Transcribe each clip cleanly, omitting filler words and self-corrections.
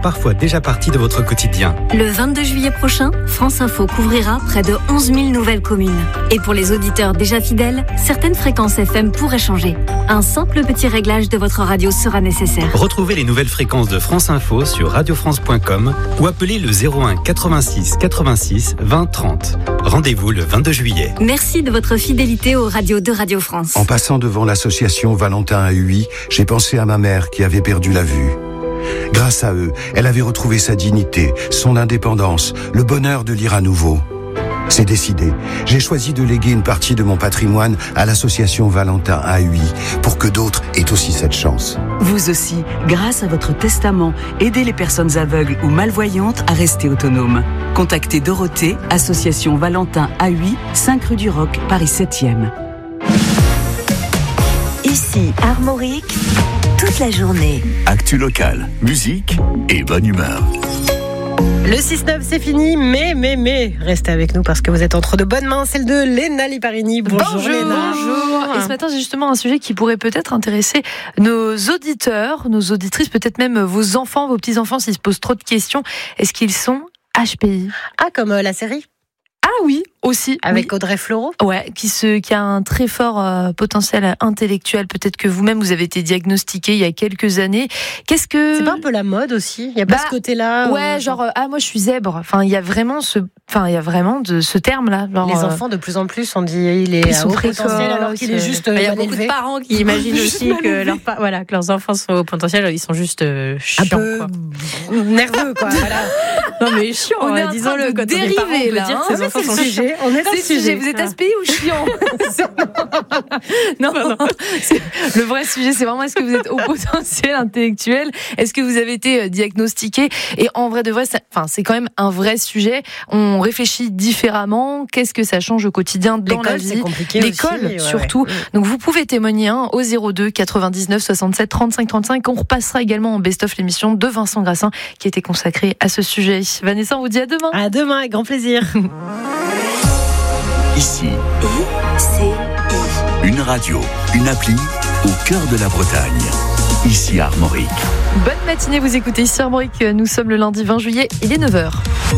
parfois déjà partie de votre quotidien. Le 22 juillet prochain, France Info couvrira près de 11 000 nouvelles communes. Et pour les auditeurs déjà fidèles, certaines fréquences FM pourraient changer. Un simple petit réglage de votre radio sera nécessaire. Retrouvez les nouvelles fréquences de France Info sur radiofrance.com ou appelez le 01 86 86 20 30. Rendez-vous le 22 juillet. Merci de votre fidélité aux radios de Radio France. En passant devant l'association Valentin à Huy, j'ai pensé à ma mère qui avait perdu la vue. Grâce à eux, elle avait retrouvé sa dignité, son indépendance, le bonheur de lire à nouveau. C'est décidé. J'ai choisi de léguer une partie de mon patrimoine à l'association Valentin à Huy pour que d'autres aient aussi cette chance. Vous aussi, grâce à votre testament, aidez les personnes aveugles ou malvoyantes à rester autonomes. Contactez Dorothée, association Valentin à Huy, 5 rue du Roc, Paris 7e. Ici, Armorique, toute la journée. Actu locale, musique et bonne humeur. Le 6-9, c'est fini, mais, restez avec nous parce que vous êtes entre de bonnes mains, celle de Léna Liparini. Bonjour Léna. Bonjour. Et ce matin, j'ai justement un sujet qui pourrait peut-être intéresser nos auditeurs, nos auditrices, peut-être même vos enfants, vos petits-enfants, s'ils se posent trop de questions. Est-ce qu'ils sont HPI ? Ah, comme la série Ah oui, aussi. avec oui. Audrey Fleurot. Ouais, qui a un très fort potentiel intellectuel. Peut-être que vous-même, vous avez été diagnostiqué il y a quelques années. Qu'est-ce que... C'est pas un peu la mode aussi ? Il y a pas ce côté-là Ouais, genre, moi je suis zèbre. Enfin, il y a vraiment ce terme-là. Genre, les enfants, de plus en plus, on dit il est à haut potentiel alors qu'il est juste Il y a mal beaucoup élevé. de parents qui imaginent aussi que leurs enfants sont au potentiel, ils sont juste chiants. Un peu nerveux, quoi. Voilà. Non mais chiant, on est en disons-le, train de quand on est parent, on dériver, peut là, dire hein. que ses Ah, enfants mais sont c'est le chiants. sujet. On est dans le sujet. Vous êtes HPI ou chiant? Non. Le vrai sujet, c'est vraiment est-ce que vous êtes au potentiel intellectuel? Est-ce que vous avez été diagnostiqué? Et en vrai de vrai, c'est quand même un vrai sujet. On réfléchit différemment. Qu'est-ce que ça change au quotidien dans la vie? C'est compliqué L'école, aussi, surtout. Ouais. Donc vous pouvez témoigner au 02 99 67 35 35. On repassera également en best-of l'émission de Vincent Grassin qui était consacrée à ce sujet. Vanessa, on vous dit à demain. À demain, avec grand plaisir. Ici, ICI. une radio, une appli au cœur de la Bretagne. Ici Armorique. Bonne matinée, vous écoutez ici Armorique. Nous sommes le lundi 20 juillet, il est 9h.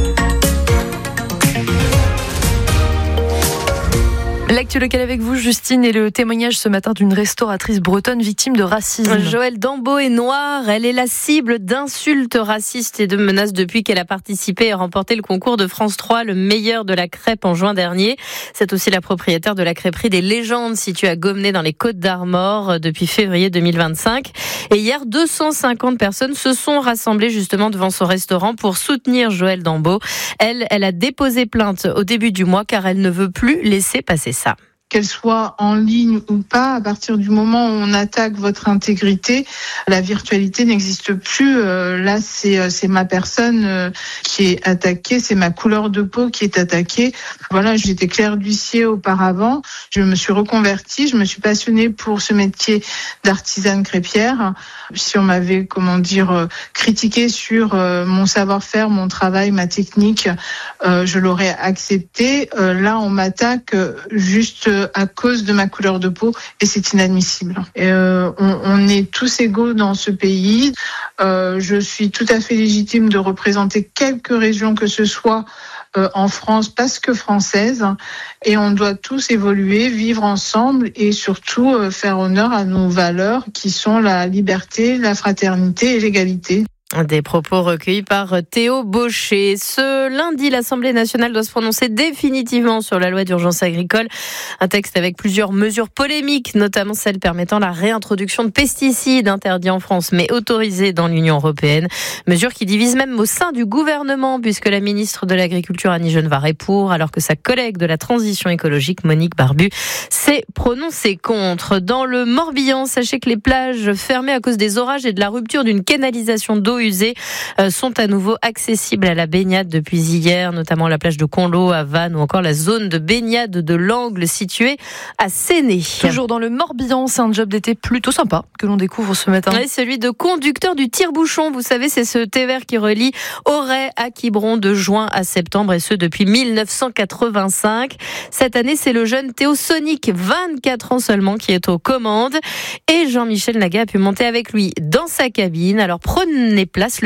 L'actu locale avec vous, Justine, et le témoignage ce matin d'une restauratrice bretonne victime de racisme. Joëlle Dambeau est noire, elle est la cible d'insultes racistes et de menaces depuis qu'elle a participé et remporté le concours de France 3, le meilleur de la crêpe en juin dernier. C'est aussi la propriétaire de la crêperie des Légendes située à Gomenet dans les Côtes-d'Armor depuis février 2025. Et hier, 250 personnes se sont rassemblées justement devant son restaurant pour soutenir Joëlle Dambeau. Elle a déposé plainte au début du mois car elle ne veut plus laisser passer ça. Qu'elle soit en ligne ou pas, à partir du moment où on attaque votre intégrité, la virtualité n'existe plus. Là, c'est ma personne qui est attaquée, c'est ma couleur de peau qui est attaquée. Voilà, j'étais Claire d'huissier auparavant. Je me suis reconvertie, je me suis passionnée pour ce métier d'artisane crêpière. Si on m'avait, critiqué sur mon savoir-faire, mon travail, ma technique, je l'aurais accepté. Là, on m'attaque juste à cause de ma couleur de peau et c'est inadmissible. On est tous égaux dans ce pays. Je suis tout à fait légitime de représenter quelque région que ce soit en France parce que française, et on doit tous évoluer, vivre ensemble et surtout faire honneur à nos valeurs qui sont la liberté, la fraternité et l'égalité. Des propos recueillis par Théo Baucher. Ce lundi, l'Assemblée nationale doit se prononcer définitivement sur la loi d'urgence agricole. Un texte avec plusieurs mesures polémiques, notamment celle permettant la réintroduction de pesticides interdits en France mais autorisés dans l'Union européenne. Mesure qui divise même au sein du gouvernement puisque la ministre de l'Agriculture Annie Genevard est pour, alors que sa collègue de la transition écologique Monique Barbu s'est prononcée contre. Dans le Morbihan, sachez que les plages fermées à cause des orages et de la rupture d'une canalisation d'eau usées sont à nouveau accessibles à la baignade depuis hier, notamment la plage de Conlo à Vannes ou encore la zone de baignade de l'Angle située à Séné. Toujours dans le Morbihan, c'est un job d'été plutôt sympa que l'on découvre ce matin. Oui, celui de conducteur du tire-bouchon. Vous savez, c'est ce TER qui relie Auray à Quiberon de juin à septembre et ce depuis 1985. Cette année, c'est le jeune Théo Sonic, 24 ans seulement, qui est aux commandes et Jean-Michel Naga a pu monter avec lui dans sa cabine. Alors prenez place.